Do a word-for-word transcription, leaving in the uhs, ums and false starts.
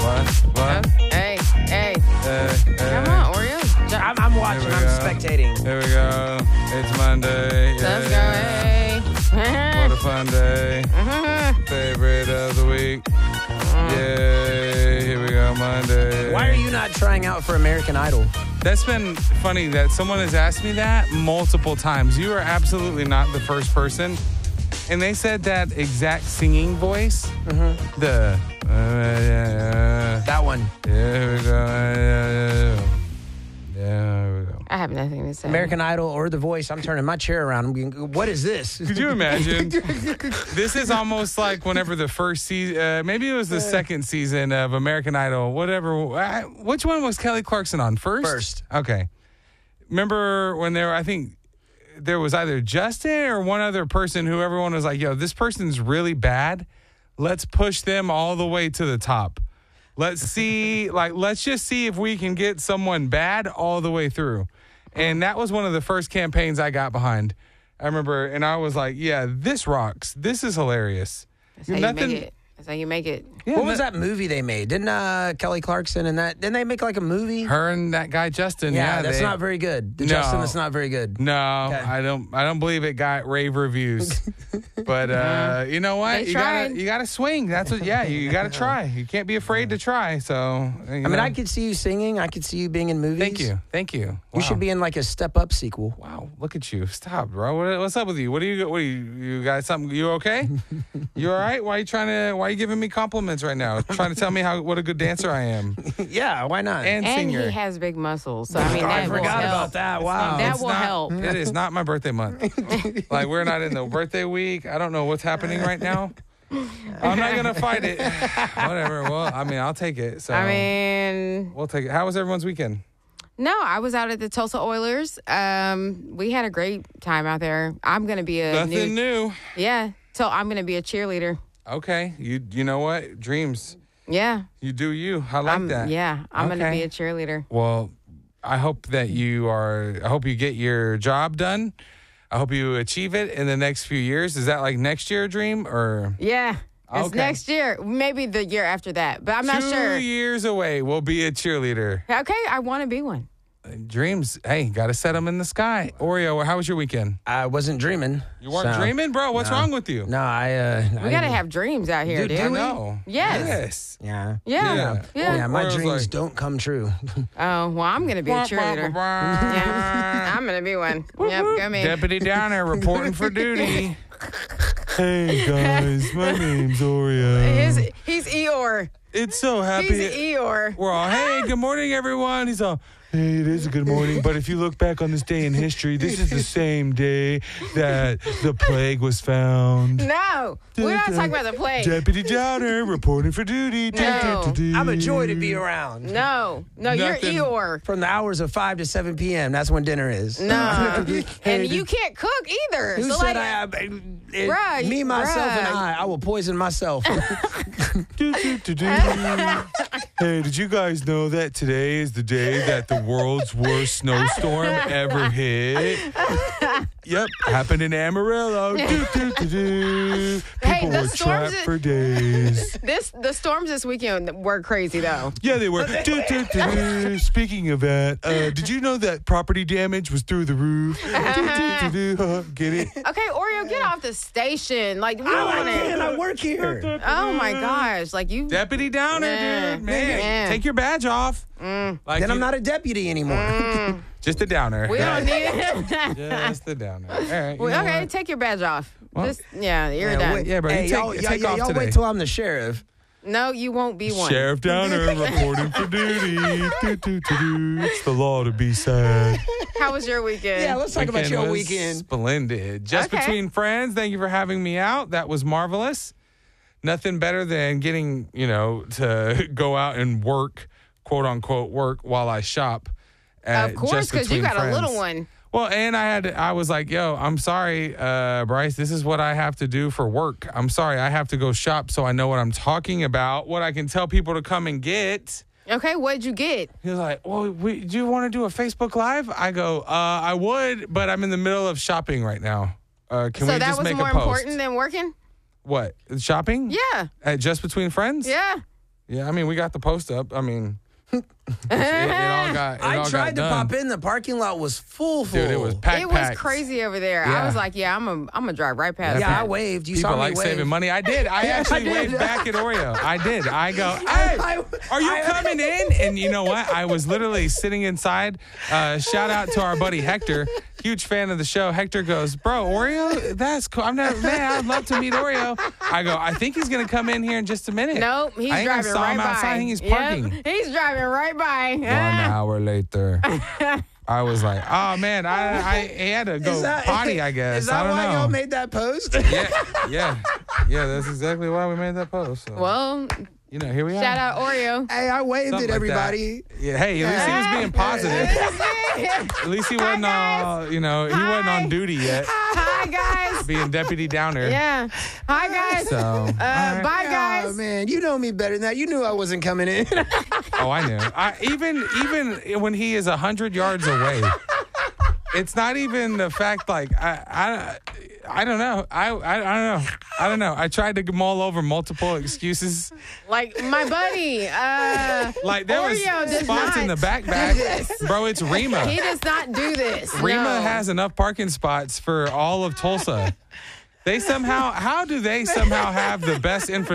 What? What? Oh, hey, hey. Hey, hey. Come on, Oreo. Ju- I'm, I'm watching. Here I'm we go. spectating. Here we go. It's Monday. Let's Yeah. go, hey. What a fun day. Mhm. Favorite of the week. Yay. Here we go, Monday. Why are you not trying out for American Idol? That's been funny that someone has asked me that multiple times. You are absolutely not the first person. And they said that exact singing voice. Mm-hmm. The. Uh, yeah, That one. yeah, here we go. Yeah, yeah, here we go. I have nothing to say. American Idol or The Voice. I'm turning my chair around. I'm going, what is this? Could you imagine? This is almost like whenever the first season, uh, maybe it was the second season of American Idol, whatever. Uh, which one was Kelly Clarkson on? First? First. Okay. Remember when there were, I think there was either Justin or one other person who everyone was like, yo, this person's really bad. Let's push them all the way to the top. Let's see, like, let's just see if we can get someone bad all the way through. And that was one of the first campaigns I got behind. I remember, and I was like, yeah, this rocks. This is hilarious. That's how you make it. That's how you make it. Yeah, What was no- that movie they made? Didn't uh, Kelly Clarkson and that? Didn't they make like a movie? Her and that guy Justin. yeah, Yeah, that's they- not very good. The No. Justin, that's not very good. No, Okay. I don't. I don't believe it got rave reviews. But uh, you know what? They You tried. gotta, you gotta swing. That's what. Yeah, you gotta try. You can't be afraid to try. So, you I mean, know. I could see you singing. I could see you being in movies. Thank you, thank you. You Wow. should be in like a Step Up sequel. Wow, look at you. Stop, bro. What, what's up with you? What do you? What do you? You got something? You okay? You all right? Why are you trying to? Why are you giving me compliments right now? Trying to tell me how what a good dancer I am Yeah, why not? and, And singer. he has big muscles. So, I mean, Oh, that I will forgot help. about that. Wow. That It's will not- help. It is not my birthday month. Like, we're not in the birthday week. I don't know what's happening right now. I'm not gonna fight it. Whatever. Well, I mean, I'll take it. So I mean, we'll take it. How was everyone's weekend? no, I was out at the Tulsa Oilers. Um, we had a great time out there. I'm going to be a Nothing new, new. yeah. So I'm going to be a cheerleader. Okay. You you know what? Dreams. Yeah. You do you. I like I'm, that. Yeah. I'm going to Okay. be a cheerleader. Well, I hope that you are. I hope you get your job done. I hope you achieve it in the next few years. Is that like next year dream or Yeah. It's Okay. next year. Maybe the year after that. But I'm not two sure. years away? We'll be a cheerleader. Okay. I want to be one. Dreams. Hey, got to set them in the sky. Oreo, how was your weekend? I wasn't dreaming. You weren't so- dreaming, bro. What's No. wrong with you? No, I. Uh, We got to have dreams out here, Dude, dude. do I we? know. Yes. Yes. Yeah. Yeah. Yeah. Yeah. Yeah, my Orio's dreams like- don't come true. Oh, well, I'm going to be a cheerleader. Yeah. I'm going to be one. Yep. Go me. Deputy Downer reporting for duty. Hey guys, my name's Oreo. His, he's Eeyore. It's so happy. He's Eeyore. We're all, hey, good morning, everyone. He's all, hey, it is a good morning. But if you look back on this day in history, this is the same day that the plague was found. No. We're not talking about the plague. Deputy Downer reporting for duty. No. I'm a joy to be around. No. No, Nothing. you're Eeyore. From the hours of five to seven p.m. That's when dinner is. No. Hey, And did- you can't cook either. Who so said like, I? I it, Bruh, me, you- myself, and bruh. I. I will poison myself. Do, do, do, do. Hey, did you guys know that today is the day that the world's worst snowstorm ever hit? Yep, happened in Amarillo. Do, do, do, do. Hey, People the were storms trapped is- for days. this the storms this weekend were crazy though. Yeah, they were. Do, do, do, do. Speaking of that, uh, did you know that property damage was through the roof? Do, do, do, do. Get it? Okay, Oreo, get off the station. Like we don't I want can. to. I work here. Oh my gosh! Like you. Deputy Downer, Yeah. dude. Man, Yeah. take your badge off. Like Then you- I'm not a deputy anymore. Just a downer. We don't need it. Just the downer. All right. you Well, know okay, what? take your badge off. Well- Just yeah, you're Yeah, done. wait- Yeah, bro, you Hey, take- y'all, take y'all, off y'all today. wait till I'm the sheriff. No, you won't be one. Sheriff Downer reporting for duty. Do, do, do, do. It's the law to be sad. How was your weekend? Yeah, let's talk about Weekend your was weekend. Splendid. Just Okay. between friends. Thank you for having me out. That was marvelous. Nothing better than getting, you know, to go out and work, quote unquote, work while I shop. At Of course, Just because you Between got Friends. a little one. Well, and I had, I was like, yo, I'm sorry, uh, Bryce, this is what I have to do for work. I'm sorry, I have to go shop so I know what I'm talking about, what I can tell people to come and get. Okay, what'd you get? He was like, well, we, do you want to do a Facebook Live? I go, uh, I would, but I'm in the middle of shopping right now. Uh, can so we that just was make more a post? important than working? What? Shopping? Yeah. At Just Between Friends? Yeah. Yeah, I mean, we got the post up. I mean, it, it all got. It I all tried got to done. pop in. The parking lot was full, full. Dude, it was packed. It was packed. crazy over there. Yeah. I was like, yeah, I'm a, I'm gonna drive right past. Yeah, that. I waved. You People saw me like wave. saving money. I did. I Yeah, I actually did. waved back at Oreo. I did. I go, hey, I- are you I- coming in? And you know what? I was literally sitting inside. Uh, shout out to our buddy Hector. Huge fan of the show. Hector goes, bro, Oreo? That's cool. I'm not, man, I'd love to meet Oreo. I go, I think he's going to come in here in just a minute. Nope, he's I think driving I saw right him by. outside. I think he's Yep, parking. he's driving right by. One hour later. I was like, oh, man, I, I he had to go Is that- potty, I guess. Is that I don't why know. y'all made that post? yeah, yeah. Yeah, that's exactly why we made that post. So, Well, you know, here we are. shout out Oreo. Hey, I waved Something at like that. everybody. Yeah, hey, at least he was being positive. At least he wasn't, uh, you know, he wasn't Hi. on duty yet, Hi guys. being Deputy Downer. Yeah. Hi guys. So, uh, all right. bye Oh guys. man, you know me better than that. You knew I wasn't coming in. Oh, I knew. I, even even when he is a hundred yards away, it's not even the fact. Like I, I, I don't know. I, I, I don't know. I don't know. I tried to mull over multiple excuses. Like my buddy. Uh, Like there Oreo was does spots in not the back back, bro. It's Rima. he does not do this. Rima no. has enough parking spots for all of Tulsa. They somehow, how do they somehow have the best infrastructure?